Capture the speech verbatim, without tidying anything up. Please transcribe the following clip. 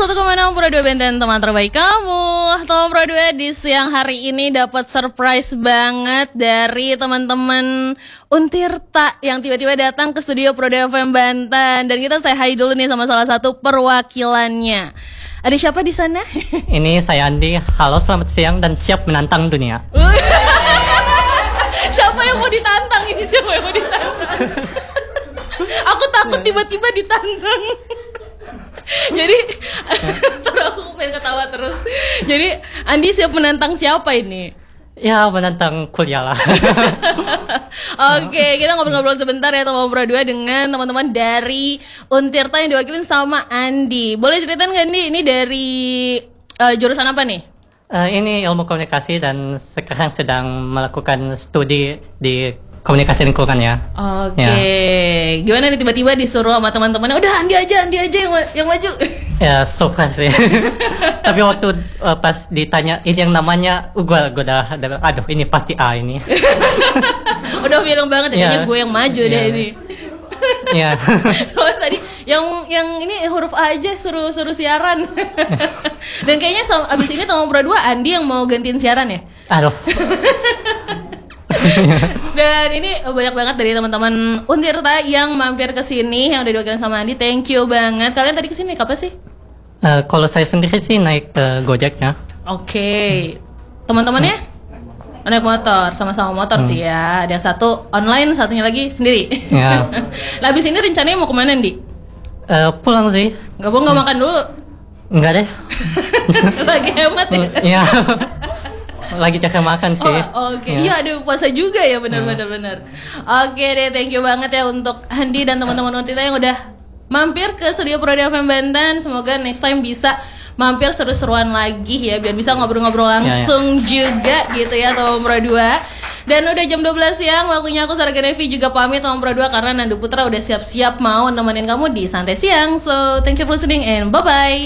seratus koma enam Pro dua Benten, teman terbaik kamu. Teman Pro dua di siang hari ini dapat surprise banget dari teman-teman Untirta yang tiba-tiba datang ke studio Pro dua F M Banten. Dan kita say hi dulu nih sama salah satu perwakilannya. Ada siapa di sana? Ini saya Andi. Halo, selamat siang dan siap menantang dunia. Siapa yang mau ditantang ini? Siapa yang mau ditantang? Aku takut tiba-tiba ditantang. Jadi aku pengen ketawa terus. Jadi Andi siap menantang siapa ini? Ya, menantang kuliah lah. Oke, kita ngobrol-ngobrol sebentar ya teman Pro dua dengan teman-teman dari Untirta yang diwakilin sama Andi. Boleh ceritain nggak Andi, ini dari uh, jurusan apa nih? Uh, ini ilmu komunikasi dan sekarang sedang melakukan studi di komunikasi lingkungan ya. Oke, ya. Gimana nih tiba-tiba disuruh sama teman-temannya, udah Andi aja, Andi aja yang yang maju. Ya, surprise sih. Tapi waktu uh, pas ditanya ini yang namanya, uh, gue gue udah, aduh ini pasti A ini. Udah bilang banget, kayaknya ya, gue yang maju ya. Deh ini. Iya. Soalnya tadi yang yang ini huruf A aja suruh suruh siaran. Dan kayaknya sama, abis ini teman Pro dua Andi yang mau gantiin siaran ya. Aduh. Dan ini banyak banget dari teman-teman Untirta yang mampir ke sini yang udah diwakilin sama Andi. Thank you banget. Kalian tadi ke sini kapan sih? Uh, kalau saya sendiri sih naik uh, Gojek ya. Oke. Okay. Teman-temannya hmm. naik motor, sama-sama motor hmm. sih ya. Ada yang satu online, satunya lagi sendiri. Ya. Lah abis ini rencananya mau kemana, Andi? Uh, pulang sih. Gak mau nggak hmm. makan dulu? Enggak deh. Lagi hemat ya? Iya. Lagi cari makan sih. Oh, oke. Okay. Iya, ada puasa juga ya, benar-benar benar. Oke deh, thank you banget ya untuk Andi dan teman-teman Untirta yang udah mampir ke studio Pro dua F M Banten. Semoga next time bisa mampir seru-seruan lagi ya, biar bisa ngobrol-ngobrol langsung ya, ya. juga gitu ya teman Pro dua. Dan udah jam dua belas siang, waktunya aku Sarah Genevi juga pamit teman Pro dua karena Nandu Putra udah siap-siap mau nemenin kamu di Santai Siang. So, thank you for listening and bye-bye.